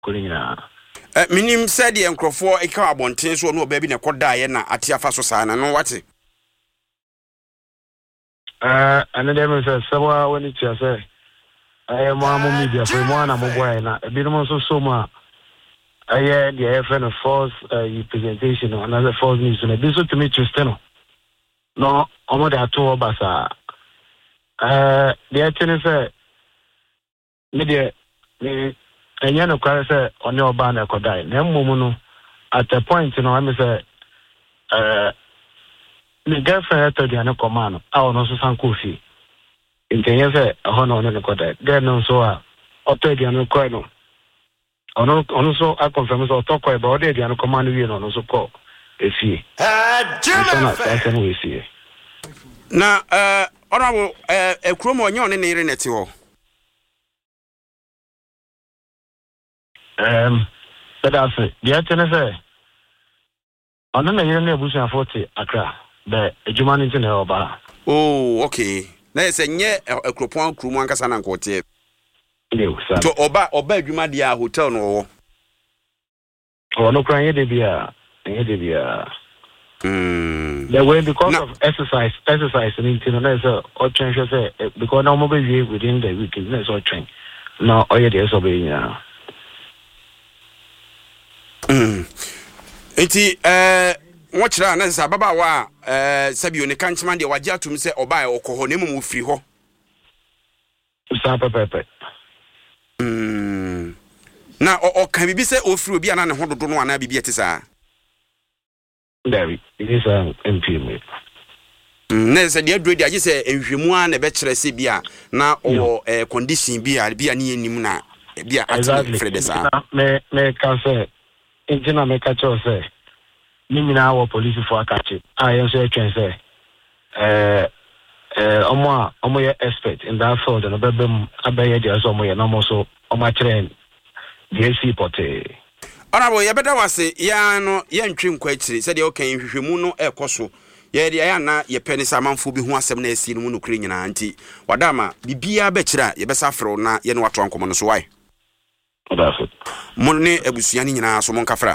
Kulina. Minim said the Encrofor a car bontin so no baby na koda na atia fa so sana no what? Another man says, so when it's say, I am more media for one. I'm away now. A bit more so much. I had the FN of false presentation or another false news. And this was to me, Tristano. No, I'm not two of us. The attorney said, media, and you know, say on your banner could die. No, at the point, you know, I'm say, the girlfriend told you no command. I will also some coffee. In 10 years, a honor on the court. Then no so, I told you no coin. Also, I confirm so talk about it. You no command you no so call. If you, that's we see. Now, honorable, a chromo on your name at all. But I say, the attorney say, I don't know you're Bush and 40 Accra. The humanity in Oba. Oh, okay. There's a near a cropon crew one casan quarter. To Oba Jumadia Hotel no. Oh, no crying, Debia. The way because of exercise and internal or change because no mobile within the weakness or train. No, all your days obeying now. Watch that, and Baba wa Sabio ne kanchman de wagya tum se oba okoho ne mu firi ho. Sapa pepe. Na o kan bibi se ofiri obi ana ne ho dodo no ana bibi etisa. There it is MP. Na se de adro de age se enhwemu a na be kire se bia na o condition bia ne enim na bia atene frede sa. Me can say intina me catch us say Nimina our police for a catch it. I also can say, Omo expert in that field and a bedroom, a bay, and almost on my train. The AC pote. Honorable, you better was say, no, young trim quite said, okay, if you muno air coso. Ye the ayana, ye penny salmon for be who has 7 days in Munukrina auntie. Wadama, be a betcha, ye best afro na, ye know what one common so why. Monne ebusiani na so mon kafra.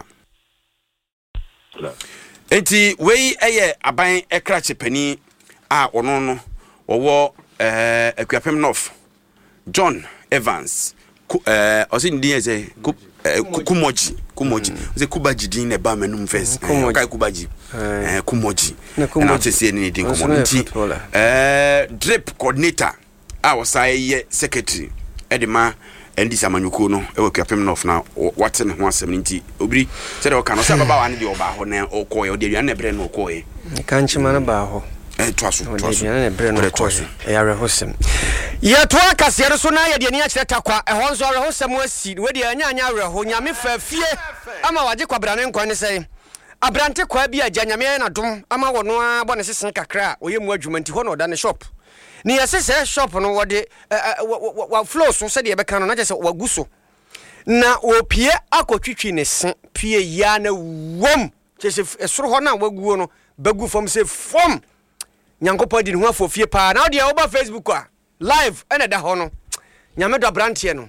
Enti wei aban ekrache pani a ono no owo Akuapem North John Evans osi ndi eze kumoji ze kubaji din ne ba manum first kai kubaji kumoji na otese ni din community drip coordinator a wasai secretary edema Endi Samanyuko no e Akuapem North na wate ne ho asem nti obiri se de o kan no se baba wa ne de oba ho na okoye o de aduan na bre na okoye kan chima na ba ho twaso aduan na bre na twaso e are hosem ye to akase re so na ye de ni a kire takwa e ho nso are hosem asi we de anya are ho nyame fa fie ama waje kwabra ne nkwan ne sei abrante kwa bi agya nyame na dom ama wono a bo ne sesen kakra oyemu adwuma nti ho no da ne shop ni yesese shop no wode wa flow so se de be kan no na je se waguso na opie akotwitwi ne se pie ya na wom je se esoro ho na waguo no bagu fom se fom nyankopɔ di ne ho afofie pa na de oba Facebook a live ene da ho no nyame do abrantie no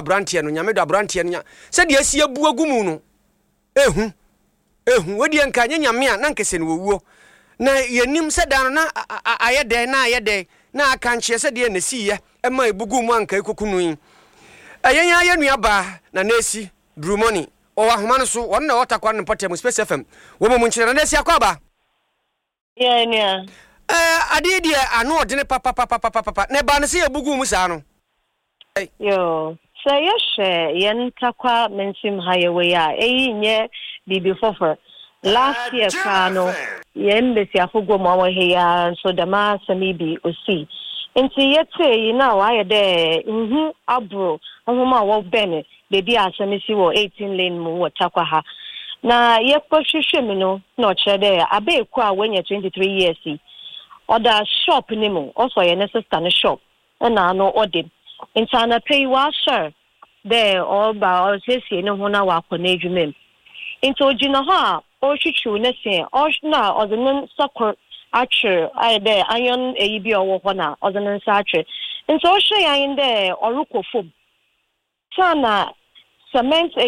se de asie bu agumu no ehu wodi enka nyame a na nkese ne wowuo na yenim se da no na ayede na akanche se de na siye ema ebugu mu anka ekokunu yi ayenya yenua ba na nesi drumoni o ahoma no so won na otakwa no potem Space FM wo mo nkyere na nesi akwa yeah ade de anu odene papa na ba no se ebugu mu sa no yo so yeshe yen takwa mensim hayewe ya nye bibi fofor last year kano yembesi afugwo mwa heya so dama samibi osi enti yete na wa de abro ahoma wo bene baby asamisi wo 18 lane mu watakwa ha na yekwohwehwe mi no na ochede abeku a wenye 23 years oda shop ni mu also ye sister ne shop na no ode enti ana pay wa sure de oba osesi ne ho na wa akọ na edwumem enti ogina ho a ohwehwe ne se na ozenin sakor atcher de iron eyibi owo ho na ozenin satcher enti ohwe yan de orukofom sana cement